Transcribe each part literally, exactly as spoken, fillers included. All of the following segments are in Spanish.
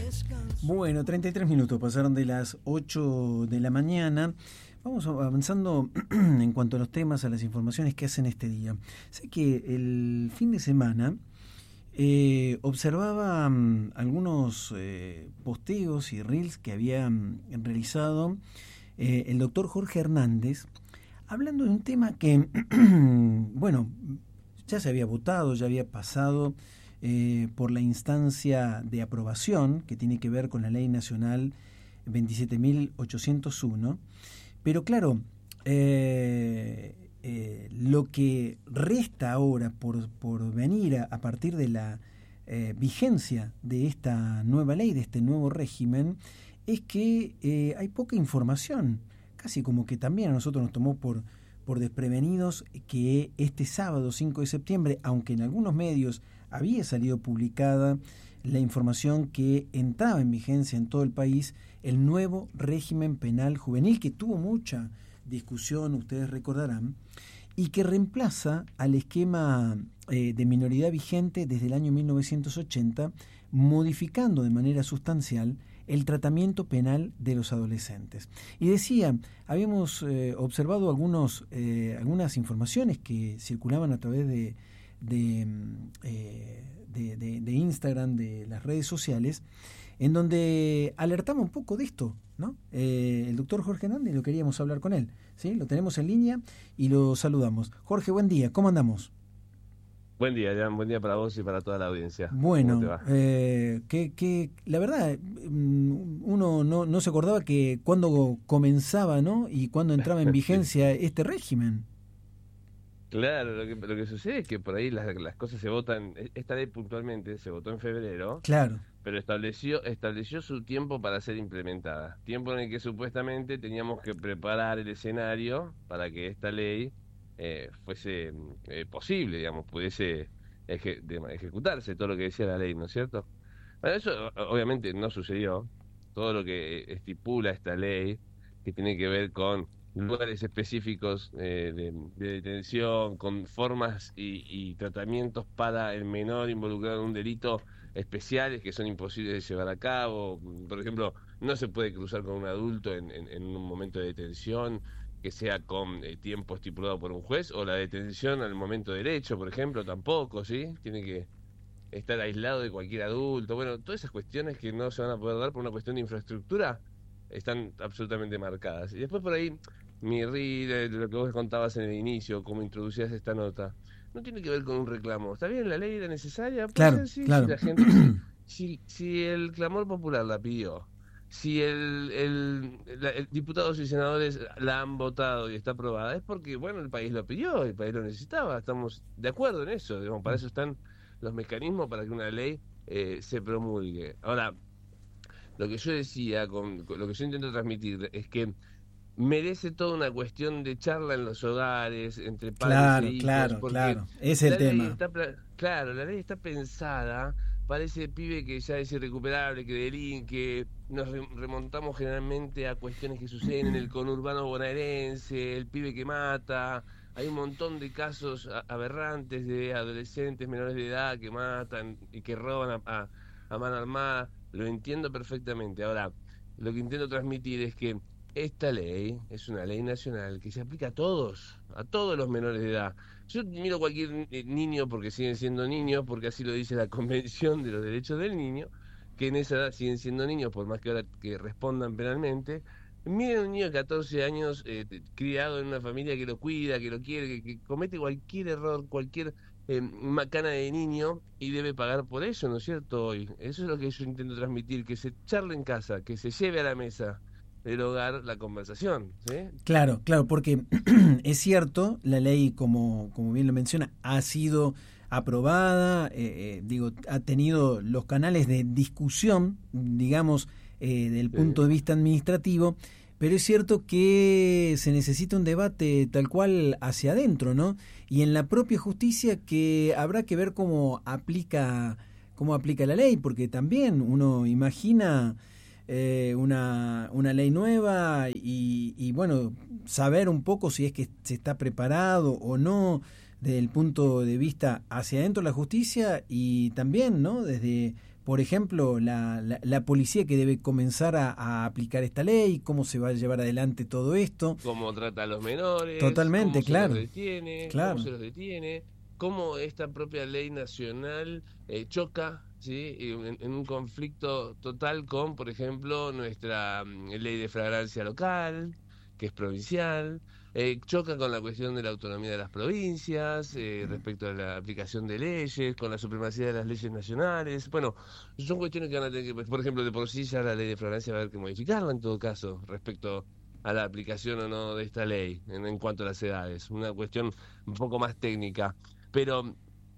Bueno, treinta y tres minutos pasaron de las ocho de la mañana. Vamos avanzando en cuanto a los temas, a las informaciones que hacen este día. Sé que el fin de semana eh, observaba um, algunos eh, posteos y reels que había um, realizado eh, el doctor Jorge Hernández, hablando de un tema que, bueno, ya se había votado, ya había pasado eh, por la instancia de aprobación, que tiene que ver con la Ley Nacional veintisiete mil ochocientos uno. Pero claro, eh, eh, lo que resta ahora por, por venir a, a partir de la eh, vigencia de esta nueva ley, de este nuevo régimen, es que eh, hay poca información. Casi como que también a nosotros nos tomó por, por desprevenidos que este sábado cinco de septiembre, aunque en algunos medios había salido publicada la información que entraba en vigencia en todo el país el nuevo régimen penal juvenil, que tuvo mucha discusión, ustedes recordarán, y que reemplaza al esquema eh, de minoridad vigente desde el año mil novecientos ochenta, modificando de manera sustancial el tratamiento penal de los adolescentes. Y decía, habíamos eh, observado algunos, eh, algunas informaciones que circulaban a través de, de, eh, de, de, de Instagram, de las redes sociales, en donde alertaba un poco de esto, ¿no? Eh, el doctor Jorge Hernández, lo queríamos hablar con él, ¿sí? Lo tenemos en línea y lo saludamos. Jorge, buen día, ¿cómo andamos? Buen día, Jan, buen día para vos y para toda la audiencia. Bueno, ¿Cómo te va? eh, que, que la verdad, uno no, no se acordaba que cuando comenzaba, ¿no? Y cuando entraba en Sí. vigencia este régimen. Claro, lo que, lo que sucede es que por ahí las, las cosas se votan, e- esta ley puntualmente se votó en febrero, Claro, pero estableció, estableció su tiempo para ser implementada. Tiempo en el que supuestamente teníamos que preparar el escenario para que esta ley eh, fuese mm, eh, posible, digamos, pudiese eje- de- ejecutarse todo lo que decía la ley, ¿no es cierto? Bueno, eso o- obviamente no sucedió. Todo lo que estipula esta ley, que tiene que ver con lugares específicos eh, de, de detención, con formas y, y tratamientos para el menor involucrado en un delito especiales que son imposibles de llevar a cabo. Por ejemplo, no se puede cruzar con un adulto en, en- en un momento de detención que sea con eh, tiempo estipulado por un juez, o la detención al momento del hecho, por ejemplo, tampoco, ¿sí? Tiene que estar aislado de cualquier adulto. Bueno, todas esas cuestiones que no se van a poder dar por una cuestión de infraestructura están absolutamente marcadas. Y después por ahí, mi reel, eh, lo que vos contabas en el inicio, cómo introducías esta nota, no tiene que ver con un reclamo. ¿Está bien? ¿La ley era necesaria? Puede claro, ser, sí, si claro. la gente, si, si, si el clamor popular la pidió, si el, el, la- el diputados y senadores la han votado y está aprobada, es porque, bueno, el país lo pidió, el país lo necesitaba, estamos de acuerdo en eso, digamos, para eso están los mecanismos para que una ley eh, se promulgue. Ahora, lo que yo decía, con, con lo que yo intento transmitir, es que merece toda una cuestión de charla en los hogares, entre padres e Claro, hijos, claro, porque claro. Ese es el la ley tema. está, pla- claro, la ley está pensada para ese pibe que ya es irrecuperable, que delinque. Nos re- remontamos generalmente a cuestiones que suceden en el conurbano bonaerense, el pibe que mata. Hay un montón de casos a- aberrantes de adolescentes menores de edad que matan y que roban a, a a mano armada. Lo entiendo perfectamente. Ahora, lo que intento transmitir es que esta ley es una ley nacional que se aplica a todos, a todos los menores de edad. Yo miro cualquier eh, niño porque siguen siendo niños, porque así lo dice la Convención de los Derechos del Niño, que en esa edad siguen siendo niños, por más que ahora que respondan penalmente. Miren un niño de catorce años eh, t- criado en una familia que lo cuida, que lo quiere, que, que comete cualquier error, cualquier eh, macana de niño y debe pagar por eso, ¿no es cierto? Hoy, eso es lo que yo intento transmitir, que se charle en casa, que se lleve a la mesa del hogar la conversación, ¿sí? Claro, claro, porque es cierto, la ley, como, como bien lo menciona, ha sido aprobada, eh, eh, digo, ha tenido los canales de discusión, digamos, eh, del punto Sí. de vista administrativo, pero es cierto que se necesita un debate tal cual hacia adentro, ¿no? Y en la propia justicia que habrá que ver cómo aplica, cómo aplica la ley, porque también uno imagina eh, una, una ley nueva y, y bueno, saber un poco si es que se está preparado o no desde el punto de vista hacia adentro de la justicia y también, ¿no? Desde por ejemplo, la, la, la policía que debe comenzar a, a aplicar esta ley, cómo se va a llevar adelante todo esto. Cómo trata a los menores. Totalmente, cómo claro. Se los detiene, claro. Cómo se los detiene, cómo esta propia ley nacional eh, choca, ¿sí? En, en un conflicto total con, por ejemplo, nuestra um, ley de flagrancia local, que es provincial. Eh, choca con la cuestión de la autonomía de las provincias, eh, respecto a la aplicación de leyes, con la supremacía de las leyes nacionales. Bueno, son cuestiones que van a tener que, por ejemplo, de por sí ya la ley de flagrancia va a haber que modificarla en todo caso, respecto a la aplicación o no de esta ley, en, en cuanto a las edades. Una cuestión un poco más técnica. Pero,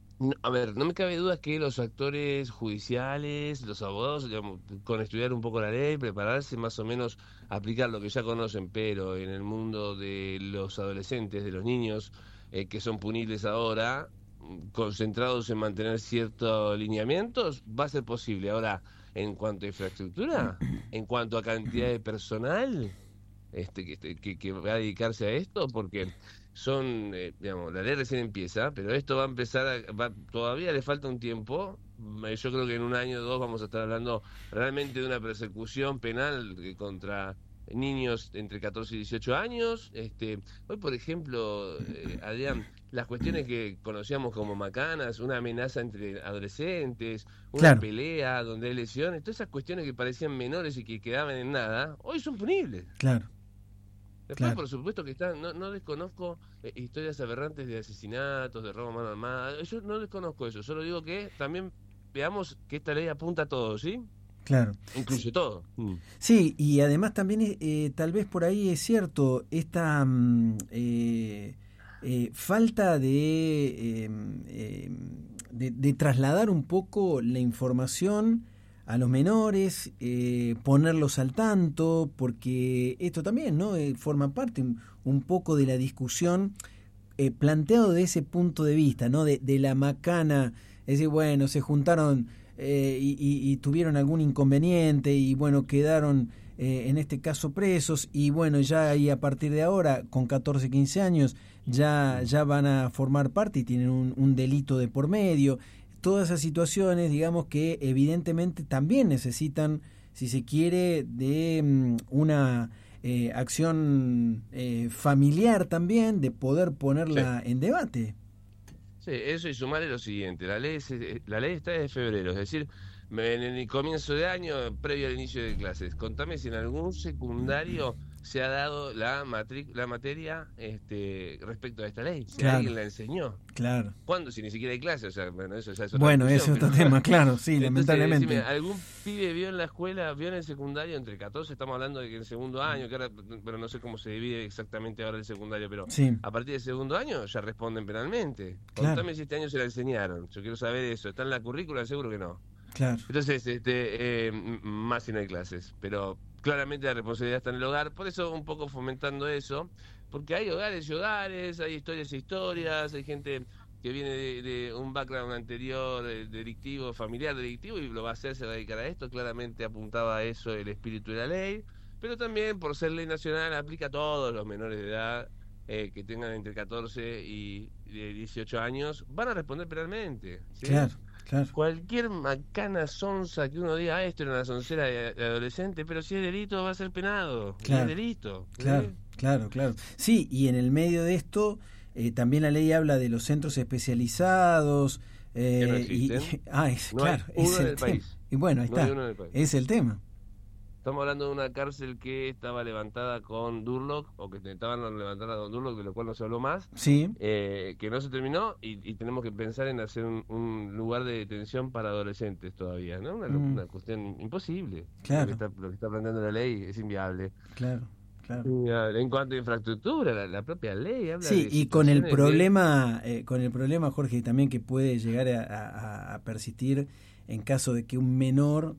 a ver, no me cabe duda que los actores judiciales, los abogados, digamos, con estudiar un poco la ley, prepararse más o menos, aplicar lo que ya conocen, pero en el mundo de los adolescentes, de los niños, eh, que son punibles ahora, concentrados en mantener ciertos lineamientos, va a ser posible. Ahora, en cuanto a infraestructura, en cuanto a cantidad de personal este que, que, que va a dedicarse a esto, porque son, eh, digamos, la ley recién empieza, pero esto va a empezar, a, va, todavía le falta un tiempo. Yo creo que en un año o dos vamos a estar hablando realmente de una persecución penal contra niños entre catorce y dieciocho años. Este, hoy, por ejemplo, eh, Adrián, las cuestiones que conocíamos como macanas, una amenaza entre adolescentes, una Claro. pelea donde hay lesiones, todas esas cuestiones que parecían menores y que quedaban en nada, hoy son punibles. Claro. Después, Claro. por supuesto que están, no, no desconozco eh, historias aberrantes de asesinatos, de robo a mano armada, yo no desconozco eso, solo digo que también veamos que esta ley apunta a todo, ¿sí? Claro. Incluye Sí. todo. Mm. Sí, y además también eh, tal vez por ahí es cierto esta mm, eh, eh, falta de, eh, eh, de, de trasladar un poco la información a los menores, eh, ponerlos al tanto, porque esto también, ¿no? Eh, forma parte un, un poco de la discusión eh, planteado de ese punto de vista, ¿no? De, de la macana, es decir, bueno, se juntaron eh, y, y, y tuvieron algún inconveniente y bueno, quedaron eh, en este caso presos y bueno, ya ahí a partir de ahora, con catorce, quince años, ya, ya van a formar parte y tienen un, un delito de por medio. Todas esas situaciones, digamos que evidentemente también necesitan, si se quiere, de um, una eh, acción eh, familiar también, de poder ponerla sí. en debate. Sí, eso y sumarle lo siguiente, la ley, es, la ley está desde febrero, es decir, en el comienzo de año, previo al inicio de clases. Contame si en algún secundario se ha dado la matrícula, la materia este, respecto a esta ley, si claro. alguien la enseñó. Claro. ¿Cuándo? Si ni siquiera hay clases, o sea, bueno, eso ya es otra Bueno, ese es otro pero... tema, claro, sí, Entonces, lamentablemente. Decime, ¿algún pibe vio en la escuela, vio en el secundario entre catorce, estamos hablando de que en el segundo año, que ahora, pero no sé cómo se divide exactamente ahora el secundario, pero sí. a partir del segundo año ya responden penalmente. Claro. Contame si este año se la enseñaron, yo quiero saber eso, ¿está en la currícula? Seguro que no. Claro. Entonces, este, eh, más si no hay clases, pero claramente la responsabilidad está en el hogar, por eso un poco fomentando eso, porque hay hogares y hogares, hay historias y historias, hay gente que viene de, de un background anterior eh, delictivo, familiar delictivo, y lo va a hacer, se va a dedicar a esto, claramente apuntaba a eso el espíritu de la ley, pero también por ser ley nacional aplica a todos los menores de edad eh, que tengan entre catorce y dieciocho años, van a responder penalmente, ¿sí? Claro. Claro. Cualquier macana sonza que uno diga, ah, esto era una soncera de, de adolescente, pero si es delito va a ser penado. Claro. Es delito. ¿sí? Claro, claro, claro. Sí, y en el medio de esto eh, también la ley habla de los centros especializados. Eh, que no existen. Y, ah, es, no claro, hay uno es en el el tema. país. Y bueno, ahí no está. Hay uno en el país. Es el tema. Estamos hablando de una cárcel que estaba levantada con Durlock, o que intentaban levantar a Don Durlock, de lo cual no se habló más, sí. eh, que no se terminó, y, y tenemos que pensar en hacer un, un lugar de detención para adolescentes todavía, ¿no? Una, mm. una cuestión imposible. Claro. Lo que, está, lo que está planteando la ley es inviable. Claro. Claro. En cuanto a infraestructura, la, la propia ley habla sí, de y con el problema, de... eh, con el problema, Jorge, también que puede llegar a, a, a persistir en caso de que un menor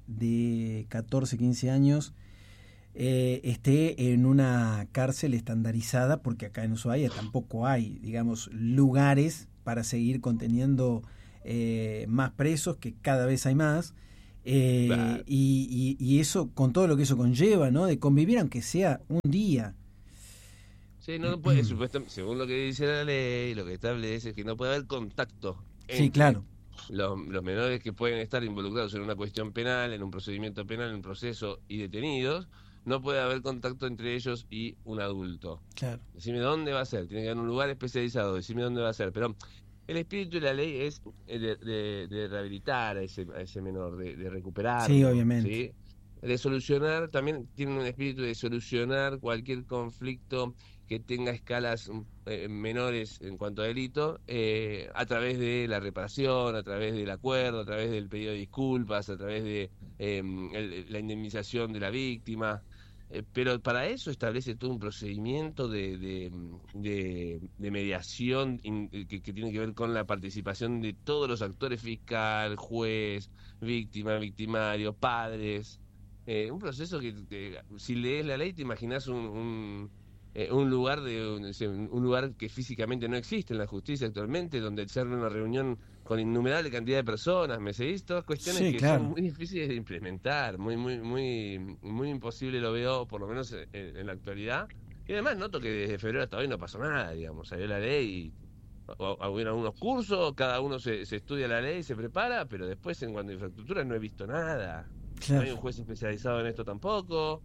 de catorce, quince años eh, esté en una cárcel estandarizada, porque acá en Ushuaia tampoco hay, digamos, lugares para seguir conteniendo eh, más presos, que cada vez hay más. Eh, claro. y, y, y eso, con todo lo que eso conlleva, ¿no? De convivir aunque sea un día. Sí, no, no puede, supuestamente, según lo que dice la ley, lo que establece es que no puede haber contacto entre sí, claro. los, los menores que pueden estar involucrados en una cuestión penal, en un procedimiento penal, en un proceso y detenidos, no puede haber contacto entre ellos y un adulto. Claro. Decime dónde va a ser, tiene que haber un lugar especializado, decime dónde va a ser. Pero el espíritu de la ley es de, de, de rehabilitar a ese, a ese menor, de, de recuperarlo. Sí, obviamente. ¿Sí? De solucionar, también tiene un espíritu de solucionar cualquier conflicto que tenga escalas eh, menores en cuanto a delito, eh, a través de la reparación, a través del acuerdo, a través del pedido de disculpas, a través de eh, el, la indemnización de la víctima. Eh, pero para eso establece todo un procedimiento de, de, de, de mediación in, que, que tiene que ver con la participación de todos los actores: fiscal, juez, víctima, victimario, padres. Eh, un proceso que, que si lees la ley te imaginas un, un, eh, un lugar de un, un lugar que físicamente no existe en la justicia actualmente, donde se arma una reunión con innumerable cantidad de personas. ¿Me seguís? Todas cuestiones sí, que claro. son muy difíciles de implementar, muy muy muy muy imposible lo veo, por lo menos en, en la actualidad. Y además noto que desde febrero hasta hoy no pasó nada, digamos. Salió la ley y hubo algunos cursos, cada uno se, se estudia la ley, se prepara, pero después en cuanto a infraestructura no he visto nada. Claro. No hay un juez especializado en esto tampoco.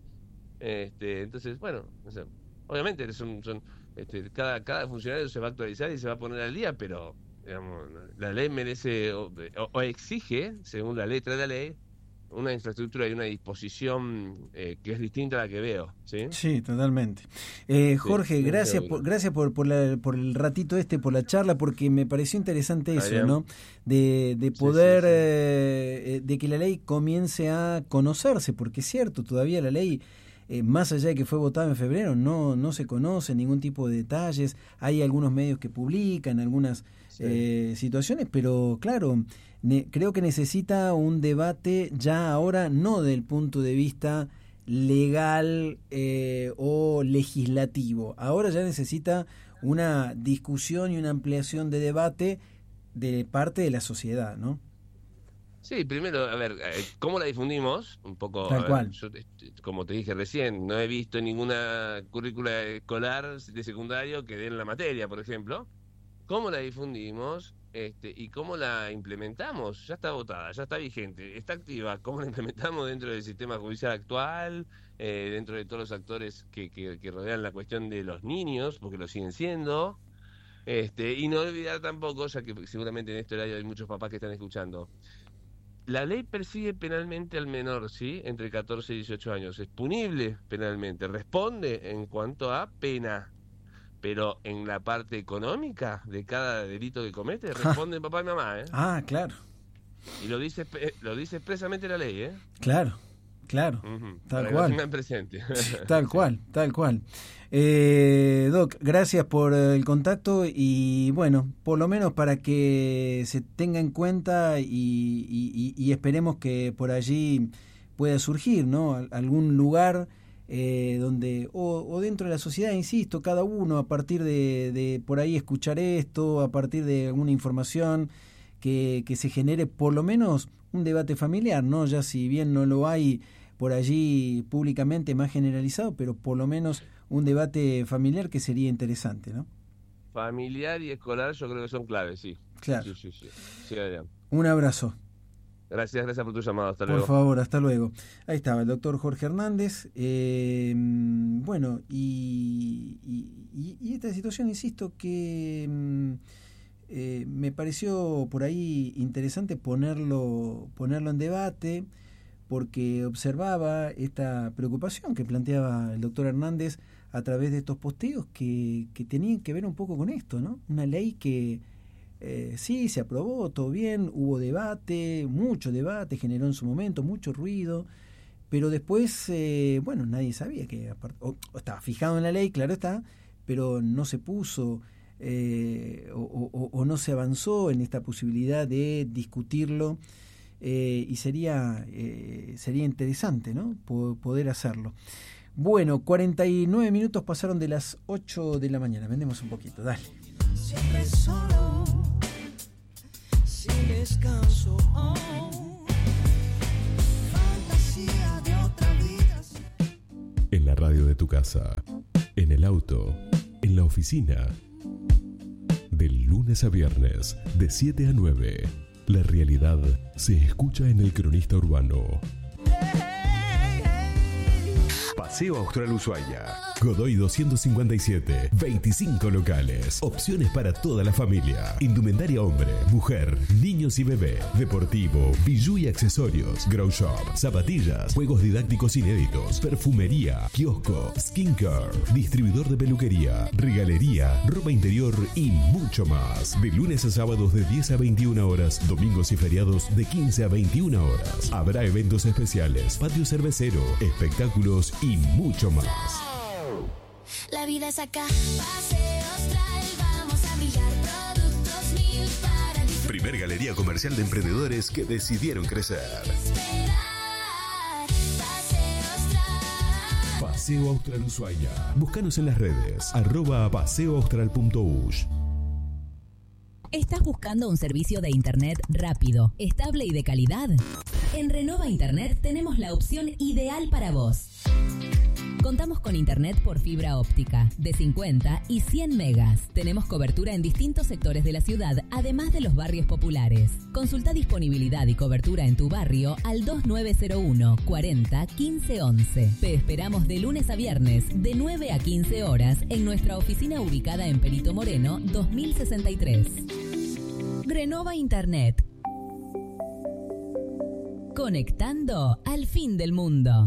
Este, entonces, bueno, o sea, obviamente son, son este, cada, cada funcionario se va a actualizar y se va a poner al día, pero digamos, la ley merece o, o exige, según la letra de la ley, una infraestructura y una disposición eh, que es distinta a la que veo, ¿sí? Sí, totalmente. Eh, Jorge, sí, gracias por, gracias por por, la, por el ratito este, por la charla, porque me pareció interesante eso, Adrián. ¿no? De, de poder, sí, sí, sí. Eh, de que la ley comience a conocerse, porque es cierto, todavía la ley, eh, más allá de que fue votada en febrero, no, no se conoce ningún tipo de detalles. Hay algunos medios que publican algunas sí. eh, situaciones, pero claro, ne- creo que necesita un debate ya ahora, no del punto de vista legal eh, o legislativo. Ahora ya necesita una discusión y una ampliación de debate de parte de la sociedad, ¿no? Sí, primero, a ver, ¿cómo la difundimos? Un poco, Tal a cual. Ver, yo, como te dije recién, no he visto ninguna currícula escolar de secundario que den la materia, por ejemplo. ¿Cómo la difundimos? Este, y cómo la implementamos. Ya está votada, ya está vigente, está activa. ¿Cómo la implementamos dentro del sistema judicial actual, eh, dentro de todos los actores que, que, que rodean la cuestión de los niños, porque lo siguen siendo? Este, y no olvidar tampoco, ya que seguramente en este horario hay muchos papás que están escuchando, la ley persigue penalmente al menor, ¿sí? Entre catorce y dieciocho años. Es punible penalmente, responde en cuanto a pena. Pero en la parte económica de cada delito que comete, responde papá y mamá, ¿eh? Ah, claro. Y lo dice lo dice expresamente la ley, ¿eh? Claro, claro. Uh-huh. Tal Para cual. Que lo tengan presente. Tal cual, tal cual. Eh, Doc, gracias por el contacto y bueno, por lo menos para que se tenga en cuenta y, y, y esperemos que por allí pueda surgir, ¿no? Algún lugar eh, donde, o, o dentro de la sociedad, insisto, cada uno a partir de, de por ahí escuchar esto, a partir de alguna información que, que se genere por lo menos un debate familiar, ¿no? Ya si bien no lo hay por allí públicamente más generalizado, pero por lo menos un debate familiar que sería interesante, ¿no? Familiar y escolar yo creo que son claves, sí. Claro. Sí, sí, sí. Sí, Adrián. Un abrazo. Gracias, gracias por tu llamado. Hasta por luego. Por favor, hasta luego. Ahí estaba el doctor Jorge Hernández. Eh, bueno, y, y, y esta situación, insisto, que eh, me pareció por ahí interesante ponerlo, ponerlo en debate, porque observaba esta preocupación que planteaba el doctor Hernández a través de estos posteos que, que tenían que ver un poco con esto, ¿no? Una ley que eh, sí, se aprobó, todo bien, hubo debate, mucho debate, generó en su momento mucho ruido, pero después, eh, bueno, nadie sabía que, o, o estaba fijado en la ley, claro está, pero no se puso eh, o, o, o no se avanzó en esta posibilidad de discutirlo. Eh, y sería eh, sería interesante, ¿no? P- poder hacerlo. Bueno, cuarenta y nueve minutos pasaron de las ocho de la mañana. Vendemos un poquito, dale. Siempre solo, sin descanso, oh, fantasía de otra vida. En la radio de tu casa, en el auto, en la oficina. De lunes a viernes, de siete a nueve. La realidad se escucha en el cronista urbano. Paseo Austral Ushuaia. Godoy doscientos cincuenta y siete. veinticinco locales. Opciones para toda la familia. Indumentaria hombre, mujer, niños y bebé. Deportivo, bijú y accesorios. Grow shop, zapatillas, juegos didácticos inéditos. Perfumería, kiosco, skincare. Distribuidor de peluquería, regalería, ropa interior y mucho más. De lunes a sábados de diez a veintiuna horas. Domingos y feriados de quince a veintiuna horas. Habrá eventos especiales, patio cervecero, espectáculos y mucho más. La vida es acá, Paseo Austral, vamos a brillar, productos mil para disfrutar. Primer galería comercial de emprendedores que decidieron crecer. Esperar, Paseo Austral. Paseo Austral Ushuaia. Búscanos en las redes, arroba paseoaustral.ush. ¿Estás buscando un servicio de internet rápido, estable y de calidad? En Renova Internet tenemos la opción ideal para vos. Contamos con internet por fibra óptica de cincuenta y cien megas. Tenemos cobertura en distintos sectores de la ciudad, además de los barrios populares. Consulta disponibilidad y cobertura en tu barrio al dos nueve cero uno, cuarenta, quince once. Te esperamos de lunes a viernes, de nueve a quince horas, en nuestra oficina ubicada en Perito Moreno, dos mil sesenta y tres. Renova Internet. Conectando al fin del mundo.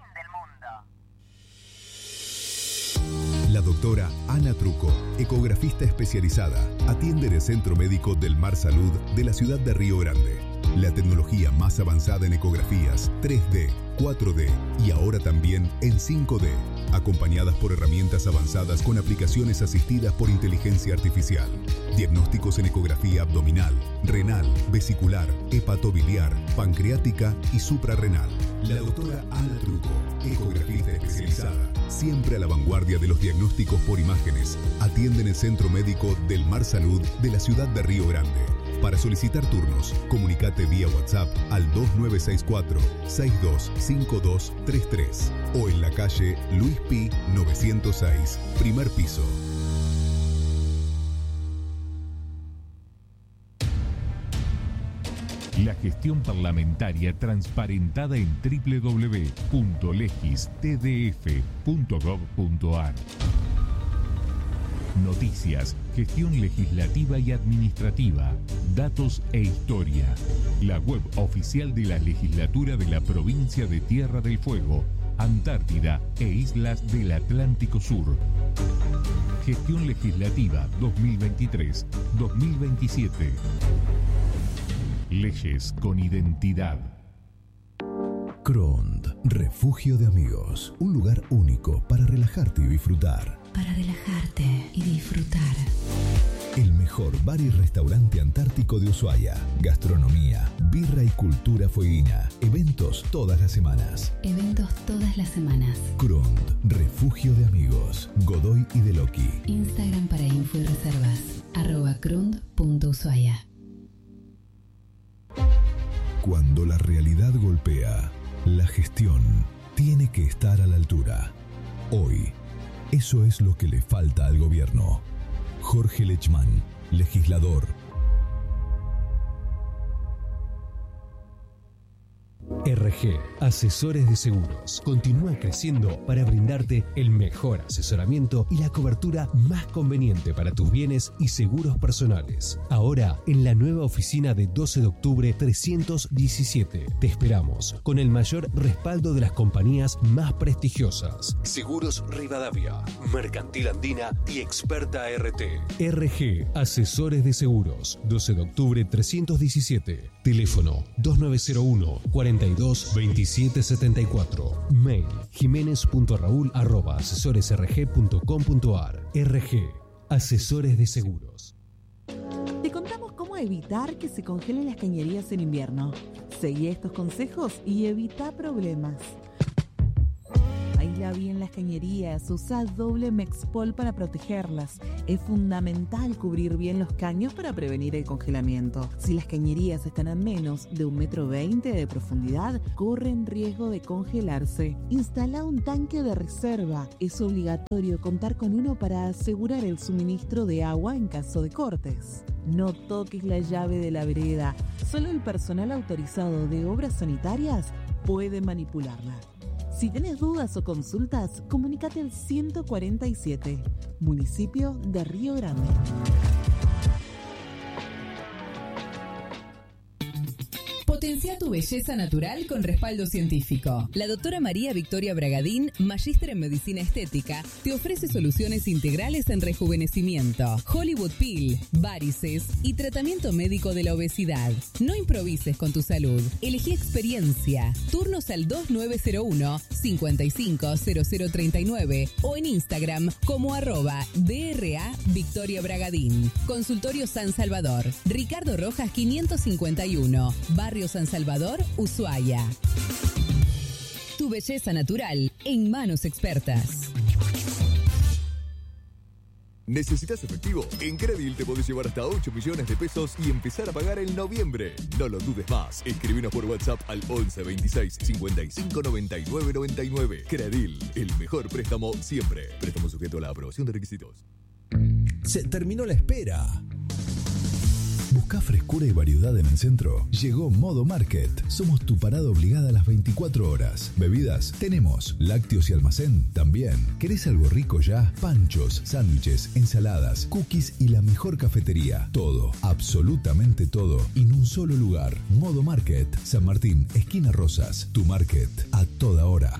La doctora Ana Truco, ecografista especializada, atiende en el Centro Médico del Mar Salud de la ciudad de Río Grande. La tecnología más avanzada en ecografías tres D, cuatro D y ahora también en cinco D, acompañadas por herramientas avanzadas con aplicaciones asistidas por inteligencia artificial. Diagnósticos en ecografía abdominal, renal, vesicular, hepatobiliar, pancreática y suprarrenal. La doctora Ana Truco, ecografista especializada, siempre a la vanguardia de los diagnósticos por imágenes, atiende en el Centro Médico del Mar Salud de la ciudad de Río Grande. Para solicitar turnos, comunicate vía WhatsApp al dos nueve seis cuatro, seis dos cinco dos tres tres o en la calle Luis Pi novecientos seis, primer piso. La gestión parlamentaria transparentada en doble u doble u doble u punto legis t d f punto gov punto a r. Noticias, gestión legislativa y administrativa, datos e historia. La web oficial de la legislatura de la provincia de Tierra del Fuego, Antártida e Islas del Atlántico Sur. Gestión legislativa dos mil veintitrés dos mil veintisiete. Leyes con identidad. Crond, refugio de amigos. Un lugar único para relajarte y disfrutar. Para relajarte y disfrutar. El mejor bar y restaurante antártico de Ushuaia. Gastronomía, birra y cultura fueguina. Eventos todas las semanas. Eventos todas las semanas. Crond, refugio de amigos. Godoy y Deloqui. Instagram para info y reservas. Arroba crond punto ushuaia. Cuando la realidad golpea, la gestión tiene que estar a la altura. Hoy, eso es lo que le falta al gobierno. Jorge Lechman, legislador. R G, Asesores de Seguros, continúa creciendo para brindarte el mejor asesoramiento y la cobertura más conveniente para tus bienes y seguros personales. Ahora, en la nueva oficina de doce de octubre trescientos diecisiete. Te esperamos con el mayor respaldo de las compañías más prestigiosas. Seguros Rivadavia, Mercantil Andina y Experta R T. R G, Asesores de Seguros, doce de octubre trescientos diecisiete. Teléfono dos nueve cero uno, cuarenta y dos, veintisiete setenta y cuatro. Mail jiménez punto raúl arroba asesoresrg punto com punto a r. R G, Asesores de Seguros. Te contamos cómo evitar que se congelen las cañerías en invierno. Seguí estos consejos y evita problemas. Hay Aísla bien las cañerías, usa doble Mexpol para protegerlas. Es fundamental cubrir bien los caños para prevenir el congelamiento. Si las cañerías están a menos de un metro veinte de profundidad, corren riesgo de congelarse. Instala un tanque de reserva. Es obligatorio contar con uno para asegurar el suministro de agua en caso de cortes. No toques la llave de la vereda. Solo el personal autorizado de obras sanitarias puede manipularla. Si tenés dudas o consultas, comunícate al ciento cuarenta y siete, municipio de Río Grande. Potencia tu belleza natural con respaldo científico. La doctora María Victoria Bragadín, magíster en medicina estética, te ofrece soluciones integrales en rejuvenecimiento, Hollywood Peel, varices y tratamiento médico de la obesidad. No improvises con tu salud. Elegí experiencia. Turnos al dos nueve cero uno, cinco cinco cero cero tres nueve o en Instagram como arroba D R A Victoria Bragadín. Consultorio San Salvador, Ricardo Rojas quinientos cincuenta y uno, Barrio San Salvador, Ushuaia. Tu belleza natural en manos expertas. ¿Necesitas efectivo? En Credil te podés llevar hasta ocho millones de pesos y empezar a pagar en noviembre. No lo dudes más. Escribinos por WhatsApp al once veintiséis cincuenta y cinco noventa y nueve noventa y nueve. Credil, el mejor préstamo siempre. Préstamo sujeto a la aprobación de requisitos. Se terminó la espera. ¿Buscá frescura y variedad en el centro? Llegó Modo Market. Somos tu parada obligada a las veinticuatro horas. Bebidas, tenemos. Lácteos y almacén, también. ¿Querés algo rico ya? Panchos, sándwiches, ensaladas, cookies y la mejor cafetería. Todo, absolutamente todo, en un solo lugar. Modo Market. San Martín, esquina Rosas. Tu market, a toda hora.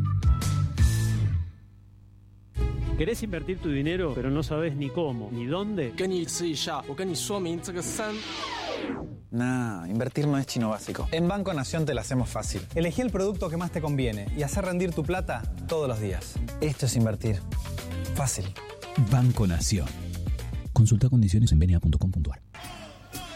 ¿Querés invertir tu dinero, pero no sabes ni cómo, ni dónde? Nah, invertir no es chino básico. En Banco Nación te la hacemos fácil. Elegí el producto que más te conviene y hacer rendir tu plata todos los días. Esto es invertir. Fácil. Banco Nación. Consulta condiciones en benia punto com punto ar.